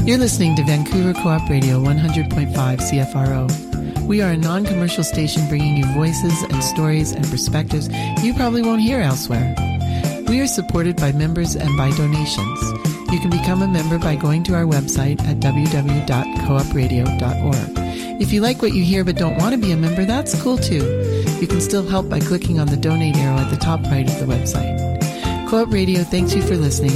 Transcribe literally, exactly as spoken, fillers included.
You're listening to Vancouver Co-op Radio one hundred point five C F R O. We are a non-commercial station bringing you voices and stories and perspectives you probably won't hear elsewhere. We are supported by members and by donations. You can become a member by going to our website at w w w dot co op radio dot org. If you like what you hear but don't want to be a member, that's cool too. You can still help by clicking on the donate arrow at the top right of the website. Co-op Radio thanks you for listening